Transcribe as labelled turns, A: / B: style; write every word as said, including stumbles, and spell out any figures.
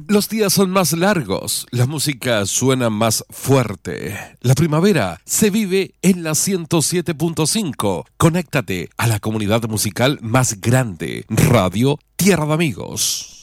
A: Los días son más largos, la música suena más fuerte. La primavera se vive en la ciento siete punto cinco. Conéctate a la comunidad musical más grande, Radio Tierra de Amigos.